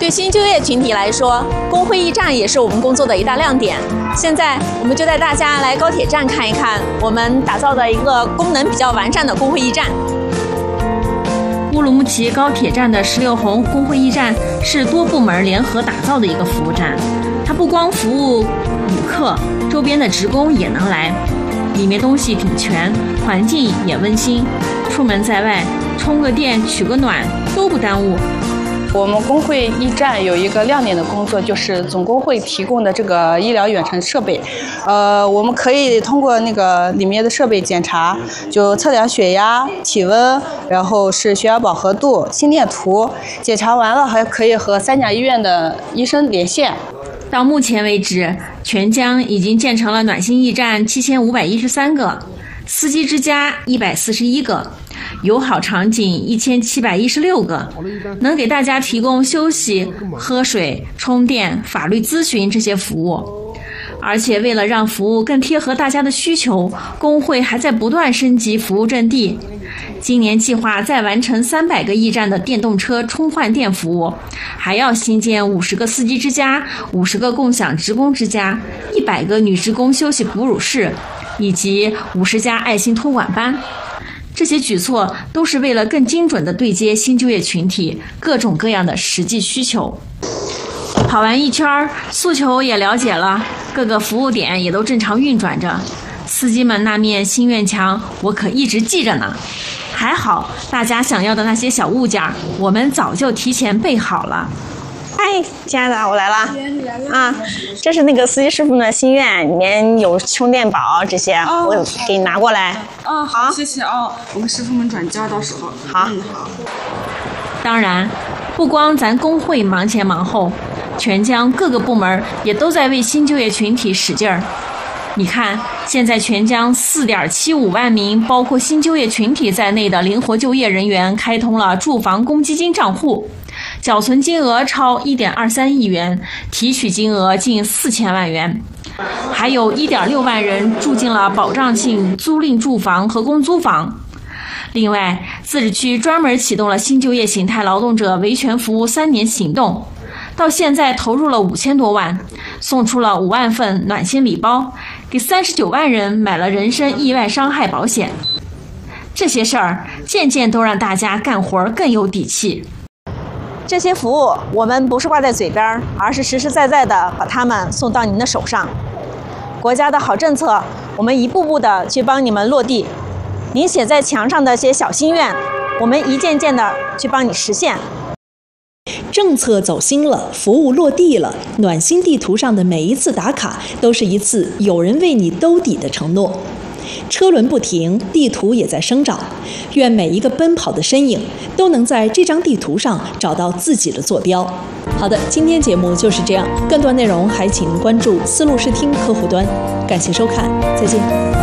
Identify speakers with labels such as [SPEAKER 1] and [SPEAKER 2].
[SPEAKER 1] 对新就业群体来说，工会驿站也是我们工作的一大亮点。现在，我们就带大家来高铁站看一看我们打造的一个功能比较完善的工会驿站。乌鲁木齐高铁站的16红工会驿站是多部门联合打造的一个服务站，它不光服务旅客，周边的职工也能来。里面东西挺全，环境也温馨，出门在外充个电取个暖都不耽误。
[SPEAKER 2] 我们工会驿站有一个亮点的工作，就是总工会提供的这个医疗远程设备。我们可以通过那个里面的设备检查，就测量血压、体温，然后是血氧饱和度、心电图。检查完了还可以和3甲医院的医生连线。
[SPEAKER 1] 到目前为止，全疆已经建成了暖心驿站7513个，司机之家141个。友好场景1716个，能给大家提供休息、喝水、充电、法律咨询这些服务。而且为了让服务更贴合大家的需求，工会还在不断升级服务阵地。今年计划再完成300个驿站的电动车充换电服务，还要新建50个司机之家、50个共享职工之家、100个女职工休息哺乳室，以及50家爱心托管班。这些举措都是为了更精准地对接新就业群体各种各样的实际需求。跑完一圈，诉求也了解了，各个服务点也都正常运转着。司机们那面心愿墙，我可一直记着呢。还好，大家想要的那些小物件，我们早就提前备好了。
[SPEAKER 3] 嗨，亲爱的，我来了啊！这是那个司机师傅的心愿，里面有充电宝这些，我给你拿过来。
[SPEAKER 4] 哦，好，谢谢哦，我跟师傅们转交，到时候。
[SPEAKER 3] 好。
[SPEAKER 1] 当然，不光咱工会忙前忙后，全疆各个部门也都在为新就业群体使劲儿。你看，现在全疆4.75万名包括新就业群体在内的灵活就业人员开通了住房公积金账户。缴存金额超1.23亿元，提取金额近4000万元，还有1.6万人住进了保障性租赁住房和公租房。另外，自治区专门启动了新就业形态劳动者维权服务3年行动，到现在投入了5000多万，送出了5万份暖心礼包，给39万人买了人身意外伤害保险。这些事儿件件都让大家干活更有底气。这些服务我们不是挂在嘴边，而是实实在在的把它们送到您的手上。国家的好政策，我们一步步的去帮你们落地。您写在墙上的一些小心愿，我们一件件的去帮你实现。
[SPEAKER 5] 政策走心了，服务落地了，暖心地图上的每一次打卡都是一次有人为你兜底的承诺。车轮不停，地图也在生长。愿每一个奔跑的身影都能在这张地图上找到自己的坐标。好的，今天节目就是这样，更多内容还请关注丝路视听客户端。感谢收看，再见。